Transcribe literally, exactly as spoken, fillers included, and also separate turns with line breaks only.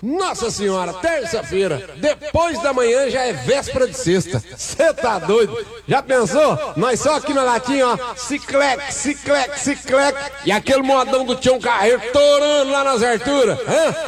Nossa senhora, terça-feira, depois da manhã já é véspera de sexta. Cê tá doido? Já pensou? Nós só aqui na latinha, ó, ciclec, ciclec, ciclec, e aquele modão do Tião Carreiro torando lá nas Arturas, hã?